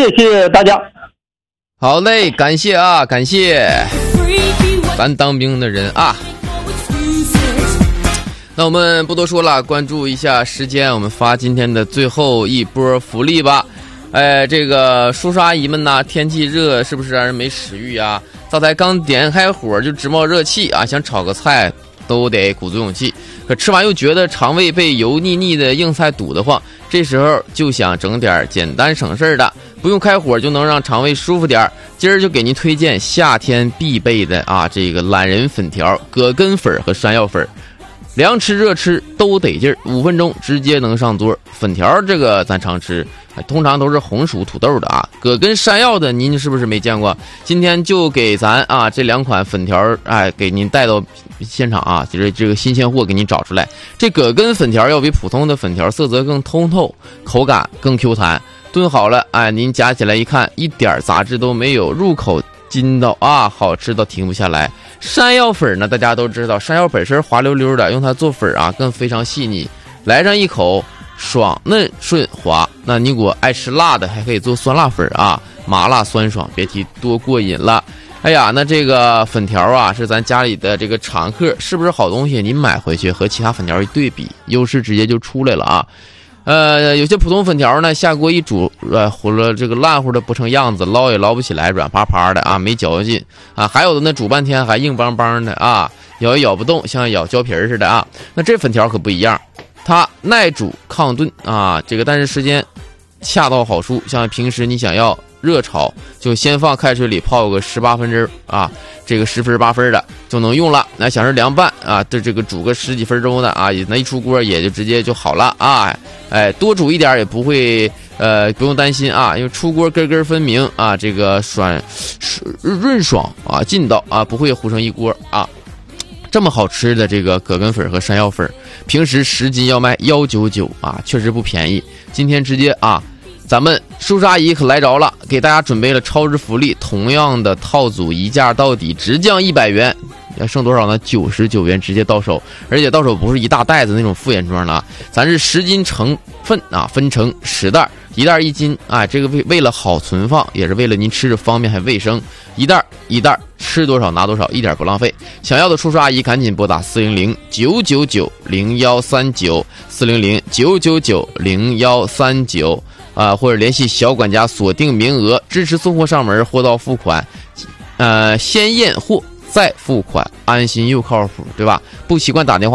谢谢大家。 好嘞，感谢啊，感谢咱当兵的人啊。那我们不多说了，关注一下时间，我们发今天的最后一波福利吧。这个叔叔阿姨们呢，天气热是不是让人没食欲啊？灶台刚点开火就直冒热气啊，想炒个菜都得鼓足勇气，可吃完又觉得肠胃被油腻腻的硬菜堵得慌，这时候就想整点简单省事的，不用开火就能让肠胃舒服点。今儿就给您推荐夏天必备的啊，这个懒人粉条、葛根粉和山药粉，凉吃热吃都得劲儿，5分钟直接能上桌。粉条这个咱常吃，通常都是红薯土豆的啊，葛根山药的您是不是没见过？今天就给咱啊这2款粉条，给您带到现场啊，就是这个新鲜货给您找出来。这葛根粉条要比普通的粉条色泽更通透，口感更 Q 弹，炖好了您夹起来一看，一点杂质都没有，入口筋道啊，好吃到停不下来。山药粉呢，大家都知道，山药本身滑溜溜的，用它做粉啊更非常细腻，来上一口爽嫩顺滑。那你如果爱吃辣的，还可以做酸辣粉啊，麻辣酸爽，别提多过瘾了。哎呀，那这个粉条啊是咱家里的这个常客，是不是好东西？你买回去和其他粉条一对比，优势直接就出来了啊。有些普通粉条呢，下锅一煮，糊了这个烂乎的不成样子，捞也捞不起来，软趴趴的啊，没嚼劲啊。还有的呢，煮半天还硬邦邦的啊，咬也咬不动，像咬胶皮似的啊。那这粉条可不一样，它耐煮抗炖啊，这个但是时间恰到好处。像平时你想要热炒，就先放开水里泡个18分钟啊，这个10分8分的就能用了。那想是凉拌啊，这个煮个10几分钟的啊，那一出锅也就直接就好了啊。多煮一点也不会不用担心啊，因为出锅根根分明啊，这个润爽啊，劲道啊，不会糊成一锅啊。这么好吃的这个葛根粉和山药粉，平时10斤要卖199啊，确实不便宜。今天直接啊，咱们叔叔阿姨可来着了，给大家准备了超值福利，同样的套组一价到底，直降100元，要剩多少呢？99元直接到手，而且到手不是一大袋子那种复原装了，咱是10斤成分啊，分成10袋，1袋1斤啊，这个为了好存放，也是为了您吃着方便还卫生，一袋吃多少拿多少，一点不浪费。想要的叔叔阿姨赶紧拨打400-999-0139，400-999-0139或者联系小管家锁定名额，支持送货上门，货到付款，先验货再付款，安心又靠谱，对吧？不习惯打电话